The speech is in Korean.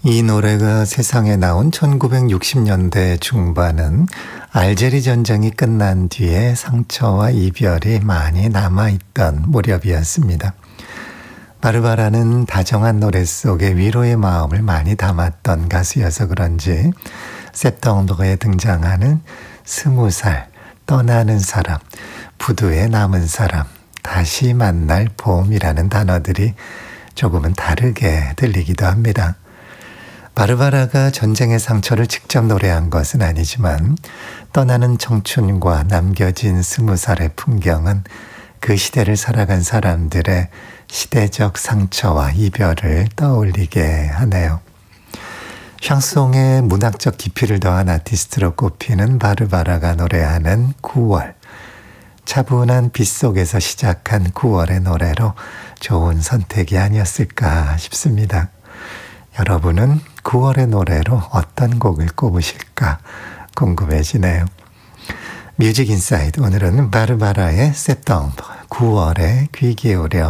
이 노래가 세상에 나온 1960년대 중반은 알제리 전쟁이 끝난 뒤에 상처와 이별이 많이 남아있던 무렵이었습니다. 바르바라는 다정한 노래 속에 위로의 마음을 많이 담았던 가수여서 그런지 세프템버에 등장하는 20살, 떠나는 사람, 부두에 남은 사람, 다시 만날 봄이라는 단어들이 조금은 다르게 들리기도 합니다. 바르바라가 전쟁의 상처를 직접 노래한 것은 아니지만 떠나는 청춘과 남겨진 20살의 풍경은 그 시대를 살아간 사람들의 시대적 상처와 이별을 떠올리게 하네요. 샹송의 문학적 깊이를 더한 아티스트로 꼽히는 바르바라가 노래하는 9월. 차분한 빛 속에서 시작한 9월의 노래로 좋은 선택이 아니었을까 싶습니다. 여러분은 9월의 노래로 어떤 곡을 꼽으실까 궁금해지네요. 뮤직 인사이드, 오늘은 바르바라의 세프템버 9월에 귀 기울여